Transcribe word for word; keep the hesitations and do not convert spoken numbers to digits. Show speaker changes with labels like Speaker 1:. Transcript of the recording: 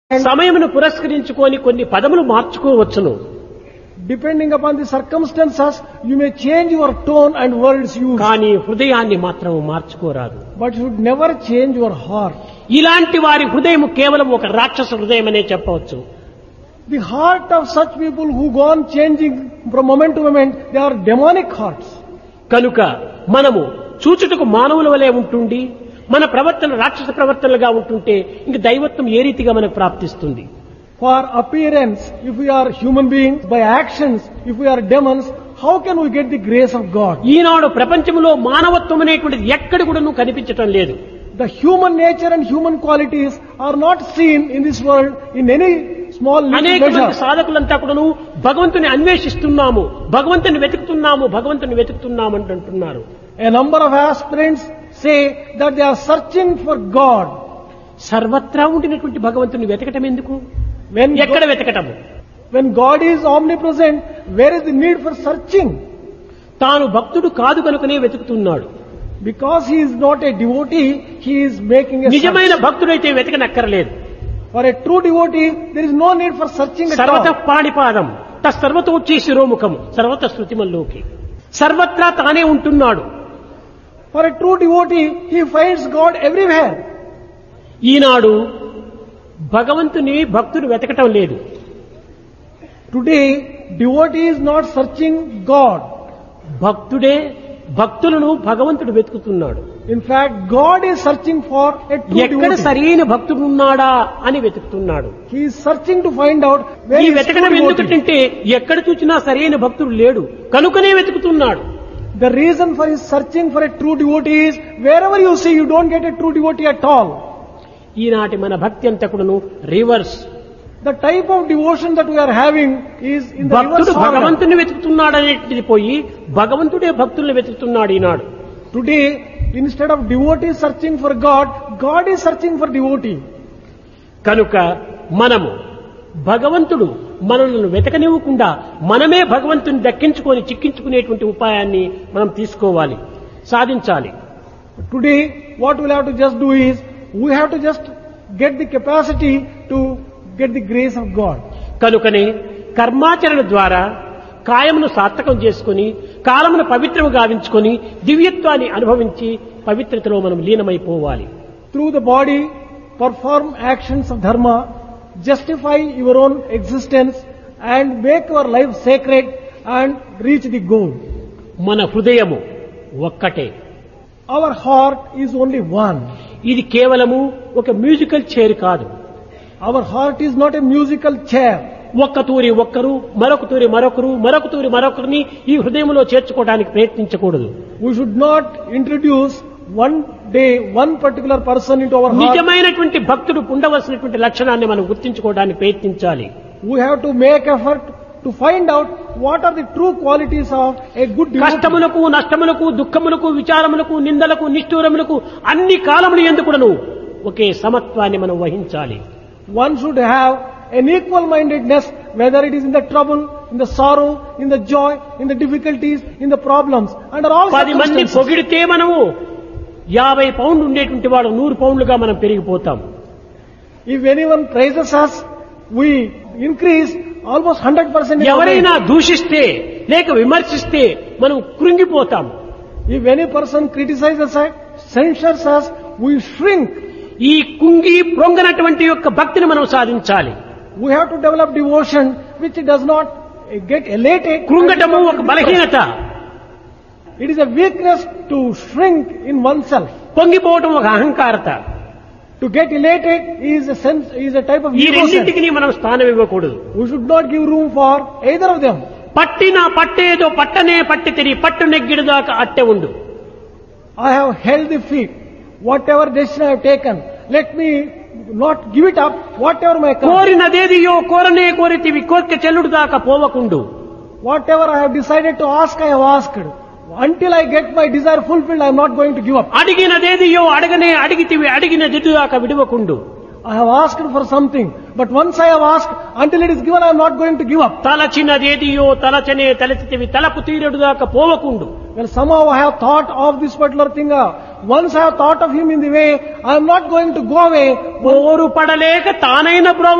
Speaker 1: సమయమును పురస్కరించుకొని కొన్ని పదములు మార్చుకోవచ్చును.
Speaker 2: Depending upon the circumstances, you may change your tone and words used.
Speaker 1: కానీ హృదయాన్ని మాత్రం మార్చుకోరాదు.
Speaker 2: But you should never change your heart.
Speaker 1: ఇలాంటి వారి హృదయం కేవలం ఒక రాక్షస హృదయం అనే చెప్పవచ్చు.
Speaker 2: The heart of such people who go on changing from moment to moment, they are demonic hearts.
Speaker 1: కనుక మనము చూచుటకు మానవుల వలె ఉంటుండి మన ప్రవర్తన రాక్షస ప్రవర్తనలుగా ఉంటుంటే ఇంక దైవత్వం ఏ రీతిగా మనకు ప్రాప్తిస్తుంది?
Speaker 2: For appearance, if we are human beings, by actions, if we are demons, how can we get the grace of God?
Speaker 1: ఈనాడు ప్రపంచంలో మానవత్వం అనేటువంటిది ఎక్కడ కూడా కనిపించటం లేదు.
Speaker 2: The human nature and human qualities are not seen in this world in any small little
Speaker 1: అనేక మంది
Speaker 2: measure.
Speaker 1: సాధకులంతా కూడాను భగవంతుని అన్వేషిస్తున్నాము, భగవంతుని వెతుకుతున్నాము, భగవంతుని వెతుకుతున్నాము అంటున్నారు.
Speaker 2: A number of aspirants say that they are searching for God.
Speaker 1: సర్వత్రా ఉండినటువంటి భగవంతుని వెతకటం ఎందుకు?
Speaker 2: When
Speaker 1: ఎక్కడ
Speaker 2: God,
Speaker 1: వెతకటము?
Speaker 2: when God is omnipresent, where is the need for searching?
Speaker 1: తాను భక్తుడు కాదు కనుకనే వెతుకుతున్నాడు.
Speaker 2: Because he is not a devotee, he is making a
Speaker 1: నిజమైన
Speaker 2: search.
Speaker 1: భక్తుడైతే వెతకనక్కర్లేదు.
Speaker 2: For a true devotee, there is no need for searching at
Speaker 1: సర్వత
Speaker 2: all.
Speaker 1: పాణిపాదం తస్సర్వతోచ్చి శిరోముఖం సర్వత శృతిమల్లోకి సర్వత్రా తానే ఉంటున్నాడు.
Speaker 2: For a true devotee, he finds God everywhere.
Speaker 1: ఈనాడు భగవంతుని భక్తుడు వెతకటం లేదు.
Speaker 2: Today, devotee is not searching God.
Speaker 1: భక్తుడే భక్తులను భగవంతుడు వెతుకుతున్నాడు.
Speaker 2: In fact, God is searching for a true
Speaker 1: ఎక్కడ
Speaker 2: devotee.
Speaker 1: సరైన భక్తుడు ఉన్నాడా అని వెతుకుతున్నాడు.
Speaker 2: He is searching to find out where
Speaker 1: ఈ
Speaker 2: is true
Speaker 1: వెతకడం
Speaker 2: devotee.
Speaker 1: ఎందుకంటే ఎక్కడ చూసినా సరైన భక్తుడు లేడు కనుకనే వెతుకుతున్నాడు.
Speaker 2: The reason for his searching for a true devotee is wherever you see, you don't get a true devotee at all.
Speaker 1: ఈనాటి మన భక్తి అంతా కూడాను reverse.
Speaker 2: The type of devotion that we are having is in the
Speaker 1: భక్తుడు
Speaker 2: reverse order.
Speaker 1: భగవంతుని వెతుకుతున్నాడు అనేటిది పోయి భగవంతుడే భక్తుల్ని వెతుకుతున్నాడు ఈనాడు.
Speaker 2: Today, instead of devotee searching for God, God is searching for devotee.
Speaker 1: కనుక మనము భగవంతుడు మనల్ని వెతకనివ్వకుండా మనమే భగవంతుని దక్కించుకొని చిక్కించుకునేటువంటి ఉపాయాన్ని మనం తీసుకోవాలి, సాధించాలి.
Speaker 2: Today, what we'll have to just do is, we have to just get the capacity to get the grace of God.
Speaker 1: కనుకనే కర్మాచరణ ద్వారా కాయమును సార్థకం చేసుకుని కాలమును పవిత్రము గావించుకొని దివ్యత్వాన్ని అనుభవించి పవిత్రతలో మనం లీనమైపోవాలి.
Speaker 2: Through the body, perform actions of dharma, justify your own existence and make your life sacred and reach the goal.
Speaker 1: మన హృదయము ఒక్కటే.
Speaker 2: Our heart is only one.
Speaker 1: ఇది కేవలము ఒక మ్యూజికల్ చైర్ కాదు.
Speaker 2: Our heart is not a musical chair.
Speaker 1: ఒక్క తూరి ఒక్కరు, మరొక తూరి మరొకరు, మరొక తూరి మరొకరిని ఈ హృదయంలో చేర్చుకోవడానికి ప్రయత్నించకూడదు.
Speaker 2: We should not introduce one day one particular person into our heart.
Speaker 1: నిజమైనటువంటి భక్తుడు ఉండవలసినటువంటి లక్షణాన్ని మనం గుర్తించుకోవడానికి ప్రయత్నించాలి.
Speaker 2: We have to make effort to find out what are the true qualities of a good devotee.
Speaker 1: కష్టములకు, నష్టములకు, దుఃఖములకు, విచారములకు, నిందలకు, నిష్ఠూరములకు అన్ని కాలములు ఎందుకును ఒకే సమత్వాన్ని మనం వహించాలి.
Speaker 2: One should have an equal mindedness, whether it is in the trouble, in the sorrow, in the joy, in the difficulties, in the problems, under all
Speaker 1: పది మంది
Speaker 2: circumstances.
Speaker 1: పొగిడితే మనము యాభై పౌండ్లు ఉండేటువంటి వాడు నూరు పౌండ్లుగా మనం పెరిగిపోతాం.
Speaker 2: If anyone praises us, we increase almost one hundred percent.
Speaker 1: ఎవరైనా దూషిస్తే లేక విమర్శిస్తే మనం కృంగిపోతాం.
Speaker 2: If any person criticizes us, censures us, we shrink.
Speaker 1: ఈ కుంగి ప్రొంగనటువంటి యొక్క భక్తిని మనం సాధించాలి.
Speaker 2: We have to develop devotion which does not get elated.
Speaker 1: కృంగటము ఒక బలహీనత,
Speaker 2: It is a weakness to shrink in oneself.
Speaker 1: పొంగిపోవటం ఒక అహంకారత.
Speaker 2: To get elated is a sense, is a type of
Speaker 1: ఈ
Speaker 2: ego.
Speaker 1: రెండింటికి మనం స్థానం ఇవ్వకూడదు.
Speaker 2: We should not give room for either of them.
Speaker 1: పట్టిన పట్టేదో పట్టనే పట్టి తిరిగి పట్టు నెగ్గిడు దాకా అట్టె ఉండు.
Speaker 2: I have held the feet. Whatever decision I have taken, let me not give it up, whatever may come.
Speaker 1: కోరినదేదియో కోరనే కోరితివి కోరిక చెల్లుడు దాకా పోవకుండు.
Speaker 2: Whatever I have decided to ask, I have asked. Until I get my desire fulfilled, I am not going to give up.
Speaker 1: అడిగినదేదియో అడగనే అడిగితివి అడిగిన దిద్దు దాకా విడవకుండు.
Speaker 2: I have asked for something, but once I have asked, until it is given, I am not going to give up.
Speaker 1: తలచినదేదియో తలచనే తలచితివి తలపు తీరుడు దాకా పోవకుండు.
Speaker 2: Well, somehow I have thought of this particular thing. uh, Once I have thought of him in the way, I am not going to go away.
Speaker 1: పోరు పడలేక తానైన bro